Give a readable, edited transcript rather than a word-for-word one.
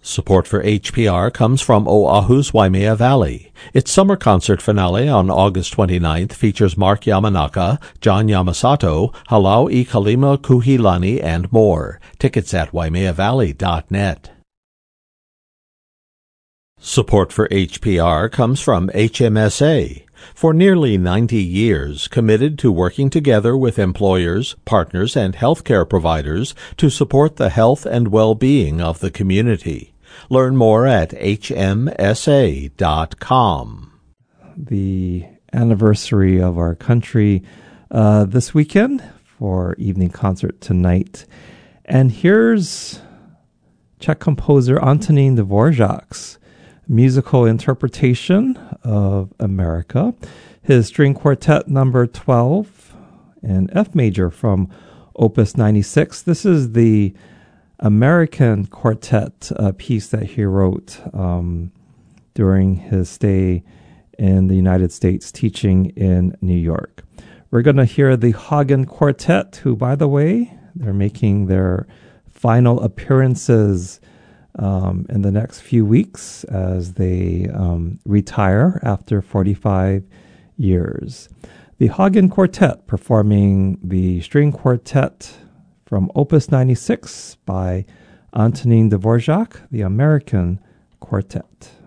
Support for HPR comes from Oahu's Waimea Valley. Its summer concert finale on August 29th features Mark Yamanaka, John Yamasato, Halau I Kalima Kuhilani, and more. Tickets at waimeavalley.net. Support for HPR comes from HMSA. For nearly 90 years, committed to working together with employers, partners, and healthcare providers to support the health and well-being of the community. Learn more at hmsa.com. The anniversary of our country this weekend for evening concert tonight. And here's Czech composer Antonín Dvořák's musical interpretation of America, his string quartet number 12 in F major from Opus 96. This is the American quartet piece that he wrote during his stay in the United States teaching in New York. We're going to hear the Hagen Quartet, who, by the way, they're making their final appearances in the next few weeks as they retire after 45 years. The Hagen Quartet performing the string quartet from Opus 96 by Antonín Dvořák, the American Quartet.